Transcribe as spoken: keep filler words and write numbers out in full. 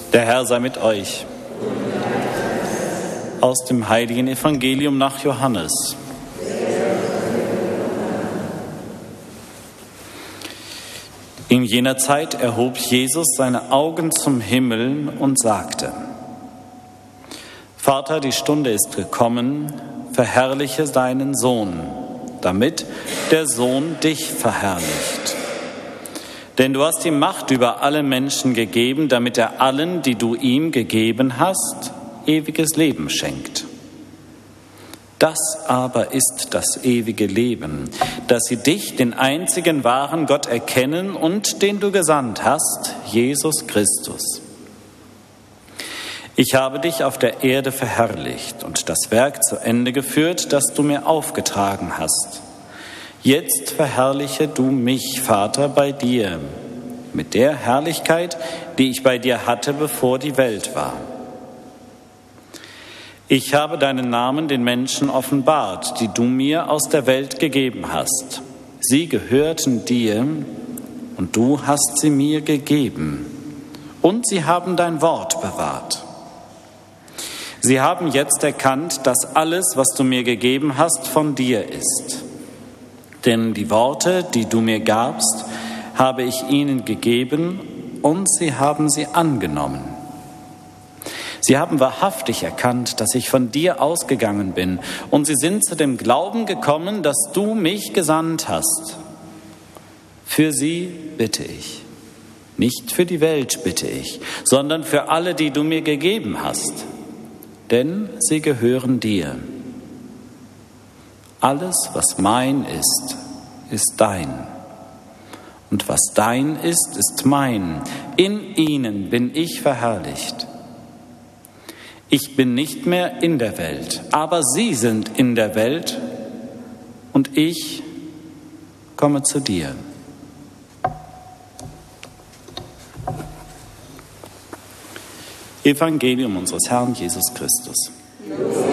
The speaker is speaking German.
Der Herr sei mit euch. Aus dem heiligen Evangelium nach Johannes. In jener Zeit erhob Jesus seine Augen zum Himmel und sagte: Vater, die Stunde ist gekommen, verherrliche deinen Sohn, damit der Sohn dich verherrlicht. Denn du hast ihm Macht über alle Menschen gegeben, damit er allen, die du ihm gegeben hast, ewiges Leben schenkt. Das aber ist das ewige Leben, dass sie dich, den einzigen wahren Gott, erkennen und den du gesandt hast, Jesus Christus. Ich habe dich auf der Erde verherrlicht und das Werk zu Ende geführt, das du mir aufgetragen hast. Jetzt verherrliche du mich, Vater, bei dir, mit der Herrlichkeit, die ich bei dir hatte, bevor die Welt war. Ich habe deinen Namen den Menschen offenbart, die du mir aus der Welt gegeben hast. Sie gehörten dir und du hast sie mir gegeben. Und sie haben dein Wort bewahrt. Sie haben jetzt erkannt, dass alles, was du mir gegeben hast, von dir ist. Denn die Worte, die du mir gabst, habe ich ihnen gegeben und sie haben sie angenommen. Sie haben wahrhaftig erkannt, dass ich von dir ausgegangen bin und sie sind zu dem Glauben gekommen, dass du mich gesandt hast. Für sie bitte ich, nicht für die Welt bitte ich, sondern für alle, die du mir gegeben hast, denn sie gehören dir. Alles, was mein ist, ist dein. Und was dein ist, ist mein. In ihnen bin ich verherrlicht. Ich bin nicht mehr in der Welt, aber sie sind in der Welt und ich komme zu dir. Evangelium unseres Herrn Jesus Christus.